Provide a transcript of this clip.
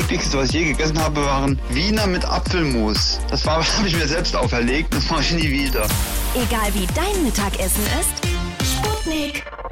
ekligste, was ich je gegessen habe, waren Wiener mit Apfelmus. Das habe ich mir selbst auferlegt, das mache ich nie wieder. Egal wie dein Mittagessen ist, Sputnik